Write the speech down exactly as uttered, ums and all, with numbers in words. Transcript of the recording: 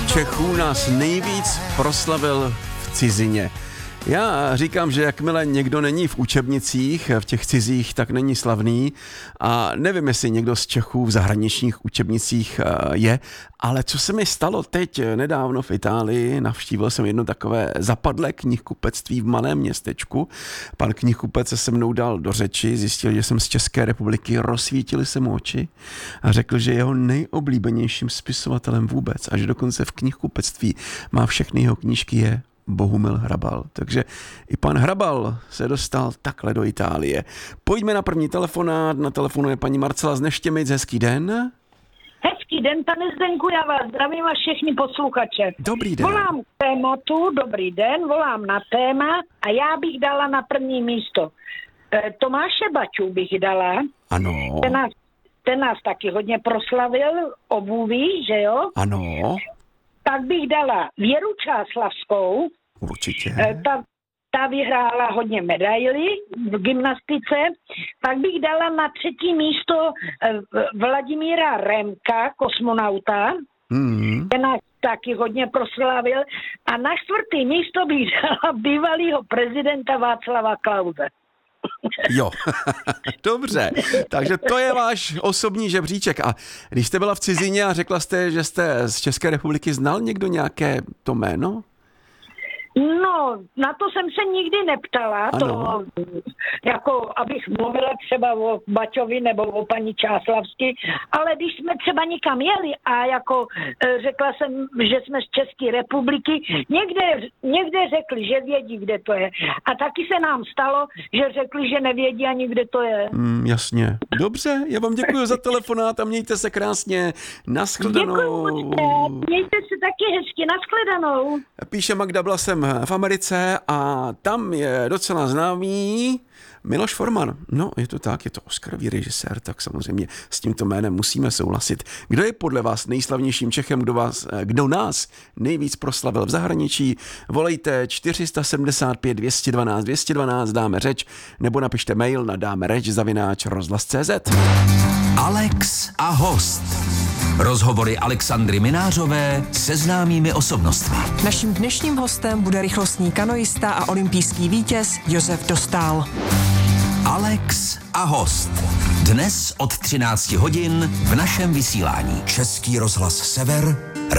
Čechů nás nejvíc proslavil v cizině. Já říkám, že jakmile někdo není v učebnicích, v těch cizích, tak není slavný a nevím, jestli někdo z Čechů v zahraničních učebnicích je, ale co se mi stalo teď nedávno v Itálii, navštívil jsem jedno takové zapadlé knihkupectví v malém městečku. Pan knihkupec se se mnou dal do řeči, zjistil, že jsem z České republiky, rozsvítily se mu oči a řekl, že jeho nejoblíbenějším spisovatelem vůbec a že dokonce v knihkupectví má všechny jeho knížky je Bohumil Hrabal. Takže i pan Hrabal se dostal takhle do Itálie. Pojďme na první telefonát. Na telefonu je paní Marcela z Neštěmic. Hezký den. Hezký den, pane Zdenku, já vás zdravím a všechny posluchače. Dobrý den. Volám k tématu, dobrý den, volám na téma a já bych dala na první místo. E, Tomáše Baťu bych dala. Ano. Ten nás, ten nás taky hodně proslavil, obuví, že jo? Ano. Tak bych dala Věru Čáslavskou. Určitě. E, ta, ta vyhrála hodně medailí v gymnastice. Pak bych dala na třetí místo e, Vladimíra Remka, kosmonauta. Mm. Ten nás taky hodně proslavil. A na čtvrtý místo bych dala bývalýho prezidenta Václava Klause. Jo, dobře, takže to je váš osobní žebříček. A když jste byla v cizině a řekla jste, že jste z České republiky, znal někdo nějaké to jméno? No, na to jsem se nikdy neptala, ano. To jako abych mluvila třeba o Baťovi nebo o paní Čáslavsky, ale když jsme třeba nikam jeli a jako e, řekla jsem, že jsme z České republiky, někde, někde řekli, že vědí, kde to je. A taky se nám stalo, že řekli, že nevědí ani, kde to je. Mm, jasně. Dobře, já vám děkuji za telefonát a mějte se krásně. Nashledanou. Děkuji, mějte se taky hezky. Nashledanou. Píše Magda, byla jsem v Americe a tam je docela známý Miloš Forman. No, je to tak, je to Oscarový režisér, tak samozřejmě s tímto jménem musíme souhlasit. Kdo je podle vás nejslavnějším Čechem, kdo, vás, kdo nás nejvíc proslavil v zahraničí? Volejte čtyři sedmdesát pět dvě stě dvanáct dvě stě dvanáct, dáme řeč, nebo napište mail na dáme řeč zavináč rozhlas tečka cé zet. Alex a host. Rozhovory Alexandry Minářové se známými osobnostmi. Naším dnešním hostem bude rychlostní kanoista a olympijský vítěz Josef Dostál. Alex a host. Dnes od třinácti hodin v našem vysílání. Český rozhlas Sever,